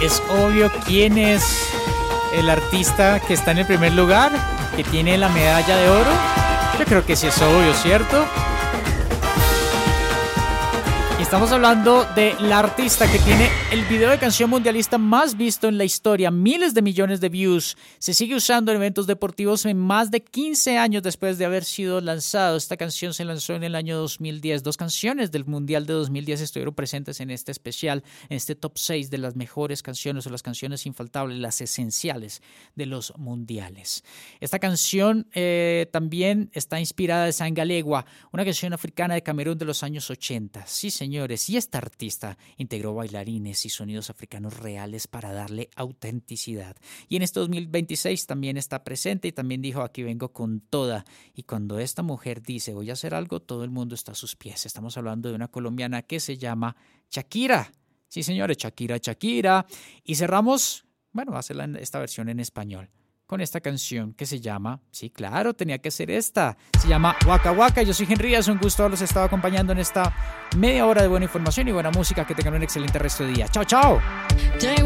Es obvio quién es el artista que está en el primer lugar, que tiene la medalla de oro. Yo creo que sí es obvio, ¿cierto? Estamos hablando de la artista que tiene el video de canción mundialista más visto en la historia, miles de millones de views. Se sigue usando en eventos deportivos en más de 15 años después de haber sido lanzado. Esta canción se lanzó en el año 2010. 2 canciones del Mundial de 2010 estuvieron presentes en este especial, en este top 6 de las mejores canciones o las canciones infaltables, las esenciales de los mundiales. Esta canción también está inspirada en Sangalegua, una canción africana de Camerún de los años 80. Sí, señores, y esta artista integró bailarines y sonidos africanos reales para darle autenticidad. Y en este 2026 también está presente y también dijo: aquí vengo con toda. Y cuando esta mujer dice voy a hacer algo, todo el mundo está a sus pies. Estamos hablando de una colombiana que se llama Shakira. Sí, señores, Shakira. Y cerramos, va a ser esta versión en español, con esta canción que se llama, sí, claro, tenía que ser esta, se llama Waka Waka. Yo soy Henry, es un gusto haberlos estado acompañando en esta media hora de buena información y buena música. Que tengan un excelente resto de día. Chao, chao.